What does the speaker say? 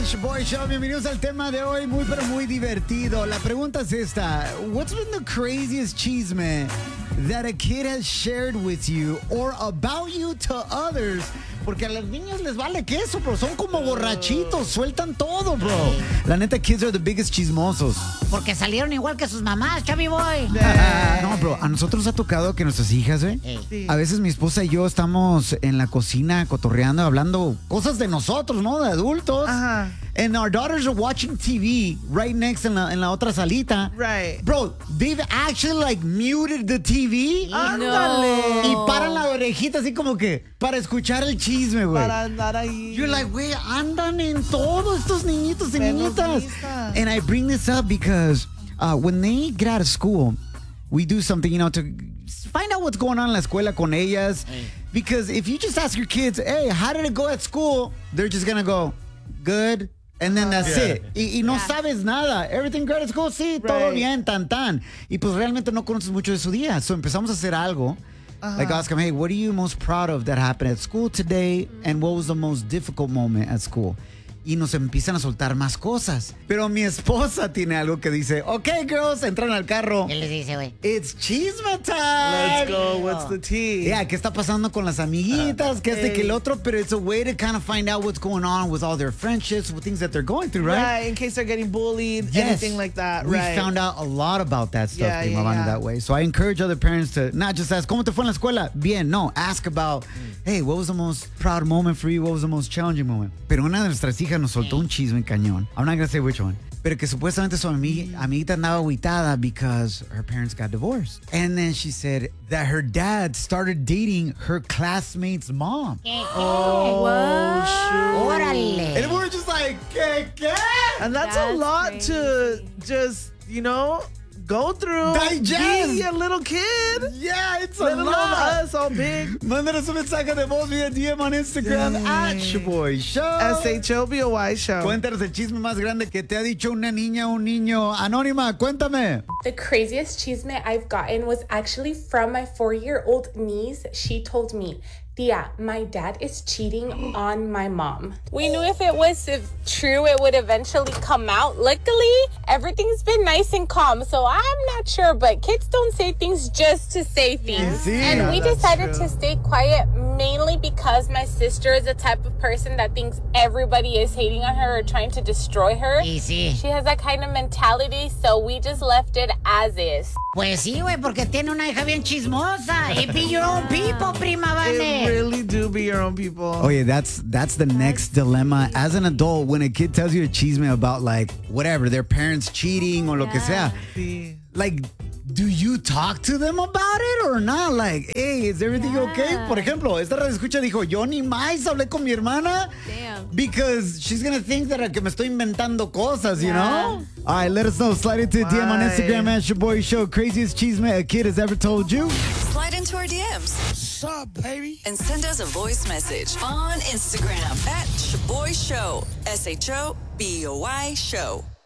Boy Show, bienvenidos al tema de hoy, muy pero muy divertido. La pregunta es esta: What's been the craziest chisme that a kid has shared with you or about you to others? Porque a los niños les vale queso, bro. Son como borrachitos, sueltan todo, bro. La neta, kids are the biggest chismosos. Porque salieron igual que sus mamás, Chavi Boy. No, bro, a nosotros nos ha tocado que nuestras hijas, a veces mi esposa y yo estamos en la cocina cotorreando, hablando cosas de nosotros, ¿no? De adultos. Ajá. And our daughters are watching TV right next en la otra salita. Right. Bro, they've actually like muted the TV. Ándale. Y paran la orejita así como que para escuchar el chisme, güey. Para andar ahí. You're like, güey, andan en todo estos niñitos y Menos niñitas. listas. And I bring this up because when they get out of school, we do something, to find out what's going on en la escuela con ellas. Because if you just ask your kids, hey, how did it go at school? They're just going to go, good. And then that's it. Y no sabes nada. Everything good at school, sí, todo bien, tan. Y pues realmente no conoces mucho de su día. So empezamos a hacer algo. Like ask them, hey, what are you most proud of that happened at school today? And what was the most difficult moment at school? Y nos empiezan a soltar más cosas. Pero mi esposa tiene algo que dice, okay, girls, entran al carro. ¿Qué les dice, güey? It's chisme time. Let's go. What's the tea? Yeah, ¿qué está pasando con las amiguitas? ¿Qué que el otro? Pero it's a way to kind of find out what's going on with all their friendships, with things that they're going through, right? Right, in case they're getting bullied, Yes. anything like that. We Right. found out a lot about that stuff, Yeah, Prima Vane, that way. So I encourage other parents to not just ask, ¿cómo te fue en la escuela? Bien, no. Ask about, hey, what was the most proud moment for you? What was the most challenging moment? Pero una de nuestras hijas nos soltó un chisme cañón. I'm not going to say which one. Pero que supuestamente su amiguita andaba agüitada because her parents got divorced. And then she said that her dad started dating her classmate's mom. Oh, shoot. Órale. And we were just like, ¿qué? And that's a That's lot crazy. to just, go through. Digest. Be a little kid. Yeah, it's a Let alone lot. us all big. Mándanos un mensaje de voz vía DM on Instagram at Shaboy Show. SHOBOY show. Cuéntanos el chisme más grande que te ha dicho una niña o un niño. Anónima, cuéntame. The craziest chisme I've gotten was actually from my 4-year-old niece. She told me, Tia, my dad is cheating on my mom. We knew if it was true, it would eventually come out. Luckily, everything's been nice and calm, so I'm not sure, but kids don't say things just to say things. Sí. And we that's decided true. to stay quiet mainly because my sister is the type of person that thinks everybody is hating on her or trying to destroy her. Sí, sí. She has that kind of mentality, so we just left it as is. Pues sí, güey, porque tiene una hija bien chismosa. It be your own people, Prima It Eh. Vane. really do be your own people. Oh yeah, that's the next dilemma. As an adult, when a kid tells you a chisme about like whatever, their parents cheating or lo que sea, Sí. like, do you talk to them about it or not? Like, hey, is everything okay? Por ejemplo, esta radio escucha dijo, yo ni más hablé con mi hermana. Damn. Because she's gonna think that que me estoy inventando cosas, you know? All right, let us know. Slide into a DM on Why? Instagram at Shaboy Show. Craziest chisme a kid has ever told you. Slide into our DMs. What's up, baby? And send us a voice message on Instagram at Shaboy Show. SHOBOY Show.